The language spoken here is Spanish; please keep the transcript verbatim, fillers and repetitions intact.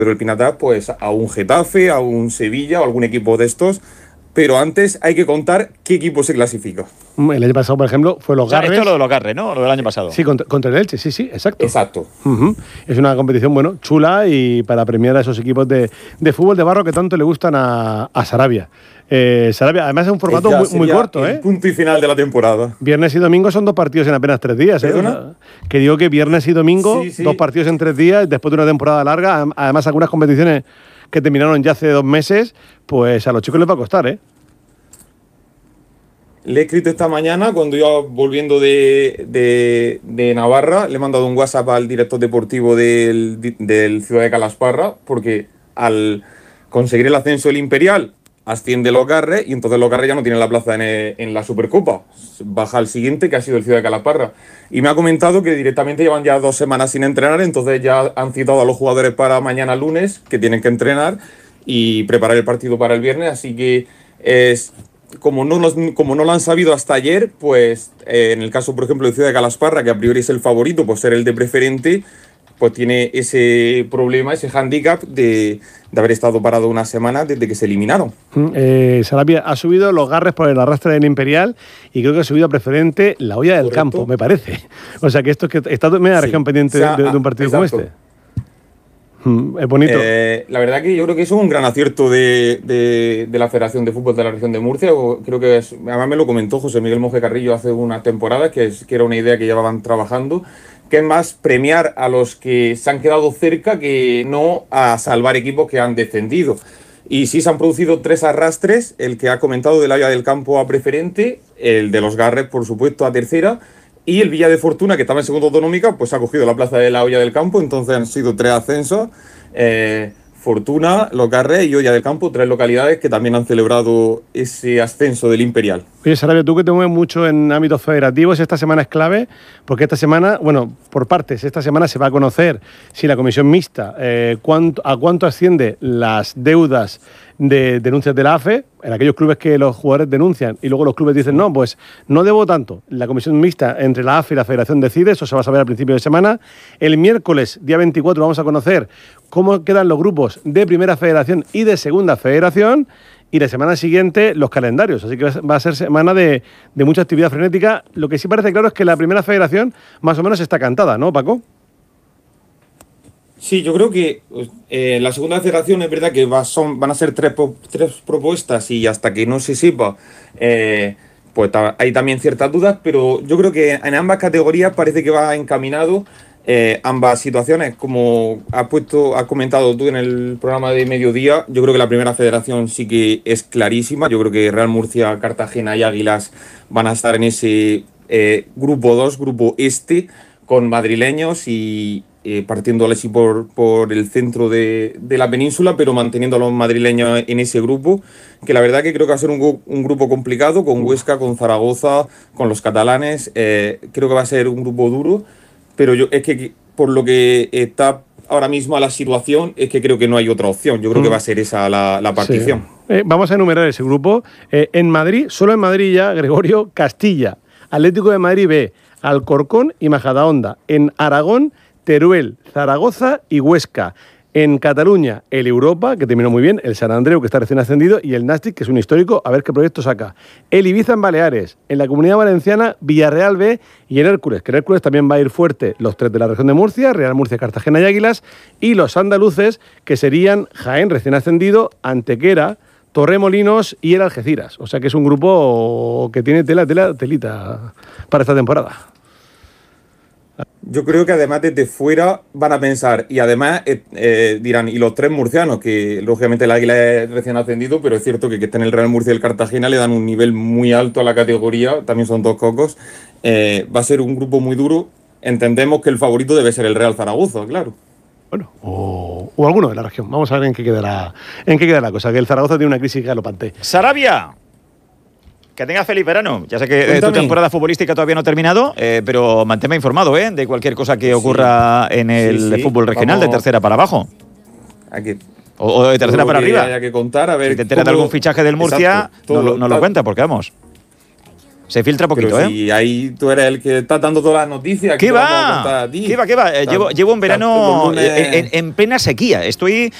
el Pinatar pues a un Getafe, a un Sevilla o algún equipo de estos. Pero antes hay que contar qué equipo se clasifica. El año pasado, por ejemplo, fue los O sea, Garres. esto es lo de los Garres, ¿no? Lo del año pasado. Sí, contra, contra el Elche, sí, sí, exacto. Exacto. Uh-huh. Es una competición, bueno, chula y para premiar a esos equipos de, de fútbol de barro que tanto le gustan a, a Sarabia. Eh, Sarabia, además es un formato muy, muy corto, el ¿eh? Punto y final de la temporada. Viernes y domingo son dos partidos en apenas tres días, ¿eh? O sea, que digo que viernes y domingo, sí, sí. dos partidos en tres días, después de una temporada larga. Además, algunas competiciones que terminaron ya hace dos meses, pues a los chicos les va a costar, ¿eh? Le he escrito esta mañana, cuando iba volviendo de, de, de Navarra, le he mandado un WhatsApp al director deportivo del, del Ciudad de Calasparra, porque al conseguir el ascenso del Imperial, asciende los Garres, y entonces los Garres ya no tienen la plaza en, el, en la Supercopa. Baja al siguiente, que ha sido el Ciudad de Calasparra. Y me ha comentado que directamente llevan ya dos semanas sin entrenar, entonces ya han citado a los jugadores para mañana lunes, que tienen que entrenar, y preparar el partido para el viernes, así que es... Como no, los, como no lo han sabido hasta ayer, pues eh, en el caso, por ejemplo, de Ciudad de Calasparra, que a priori es el favorito por ser el de preferente, pues tiene ese problema, ese hándicap de, de haber estado parado una semana desde que se eliminaron. Eh, Sarabia ha subido los Garres por el arrastre del Imperial y creo que ha subido a preferente la olla del Correcto. Campo, me parece. O sea que esto es que está en media sí. región pendiente o sea, de, de un partido exacto. como este. Es bonito. Eh, la verdad que yo creo que eso es un gran acierto de, de, de la Federación de Fútbol de la región de Murcia. Creo que es, además me lo comentó José Miguel Monje Carrillo hace unas temporadas, que, es, que era una idea que llevaban trabajando, que es más premiar a los que se han quedado cerca que no a salvar equipos que han descendido. Y sí se han producido tres arrastres, el que ha comentado de la olla del Campo a preferente, el de los Garres, por supuesto, a tercera, y el Villa de Fortuna, que estaba en segunda autonómica, pues ha cogido la plaza de la olla del Campo, entonces han sido tres ascensos. Eh, Fortuna, Los Garres y Olla del Campo, tres localidades que también han celebrado ese ascenso del Imperial. Oye, Sarabia, tú que te mueves mucho en ámbitos federativos, esta semana es clave, porque esta semana, bueno, por partes, esta semana se va a conocer si la comisión mixta, eh, cuánto, a cuánto asciende las deudas de denuncias de la A F E, en aquellos clubes que los jugadores denuncian y luego los clubes dicen, no, pues no debo tanto. La comisión mixta entre la A F E y la Federación decide, eso se va a saber al principio de semana. El miércoles, día veinticuatro, vamos a conocer cómo quedan los grupos de Primera Federación y de Segunda Federación, y la semana siguiente los calendarios, así que va a ser semana de, de mucha actividad frenética. Lo que sí parece claro es que la Primera Federación más o menos está cantada, ¿no, Paco? Sí, yo creo que eh, la segunda federación es verdad que va, son, van a ser tres, tres propuestas y hasta que no se sepa, eh, pues ta, hay también ciertas dudas, pero yo creo que en ambas categorías parece que va encaminado eh, ambas situaciones. Como has puesto, has comentado tú en el programa de mediodía, yo creo que la primera federación sí que es clarísima. Yo creo que Real Murcia, Cartagena y Águilas van a estar en ese eh, grupo dos, grupo este, con madrileños y Eh, partiendo así por, por el centro de, de la península, pero manteniendo a los madrileños en ese grupo, que la verdad que creo que va a ser un, un grupo complicado, con Huesca, con Zaragoza, con los catalanes. Eh, creo que va a ser un grupo duro, pero yo es que por lo que está ahora mismo la situación, es que creo que no hay otra opción. Yo creo mm. que va a ser esa la, la partición. Sí. Eh, vamos a enumerar ese grupo. Eh, en Madrid, solo en Madrid ya, Gregorio, Castilla, Atlético de Madrid B, Alcorcón y Majadahonda. En Aragón, Teruel, Zaragoza y Huesca. En Cataluña, el Europa, que terminó muy bien, el Sant Andreu, que está recién ascendido, y el Nàstic, que es un histórico, a ver qué proyecto saca. El Ibiza en Baleares, en la Comunidad Valenciana, Villarreal B y en Hércules, que en Hércules también va a ir fuerte los tres de la región de Murcia, Real Murcia, Cartagena y Águilas, y los andaluces, que serían Jaén, recién ascendido, Antequera, Torremolinos y el Algeciras. O sea que es un grupo que tiene tela, tela, telita para esta temporada. Yo creo que además desde fuera van a pensar, y además eh, eh, dirán, y los tres murcianos, que lógicamente el Águila es recién ascendido, pero es cierto que que estén en el Real Murcia y el Cartagena le dan un nivel muy alto a la categoría, también son dos cocos. Eh, va a ser un grupo muy duro. Entendemos que el favorito debe ser el Real Zaragoza, claro. Bueno, o, o alguno de la región. Vamos a ver en qué queda la, en qué queda la cosa, que el Zaragoza tiene una crisis galopante. Sarabia, que tengas feliz verano. Ya sé que eh, tu temporada futbolística todavía no ha terminado, eh, pero manténme informado eh, de cualquier cosa que ocurra sí. en el sí, sí. fútbol regional. Vamos. De tercera para abajo. Aquí. O, o de tercera para arriba. Haya que contar, a ver si te enteras de algún fichaje del Murcia, Exacto, todo, no, no lo cuenta, porque vamos. Se filtra poquito, pero ¿eh? Si ahí tú eres el que está dando todas las noticias. ¿Qué va? ¿Qué va? ¿Qué va? Eh, llevo, llevo un verano en, en, en plena sequía. Estoy